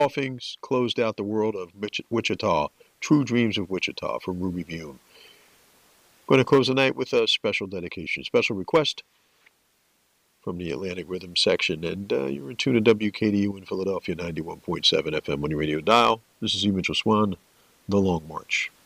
Offings closed out the world of Wichita. True Dreams of Wichita from Ruby Vuon. Going to close the night with a special dedication, special request from the Atlantic Rhythm section. And you're in tune to WKDU in Philadelphia, 91.7 FM on your radio dial. This is E. Mitchell Swan, The Long March.